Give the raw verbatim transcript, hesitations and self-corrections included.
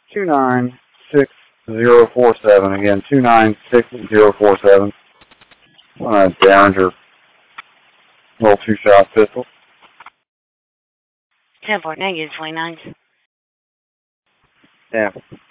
two nine six zero four seven. Again, two nine six zero four seven. On a Derringer little two-shot pistol. ten four, negative twenty-nine. Yeah.